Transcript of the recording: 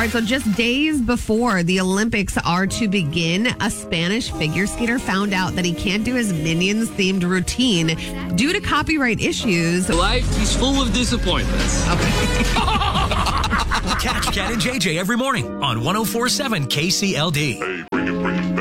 right, so just days before the Olympics are to begin, a Spanish figure skater found out that he can't do his Minions-themed routine due to copyright issues. Life is full of disappointments. Catch Cat and JJ every morning on 104.7 KCLD. Hey, bring it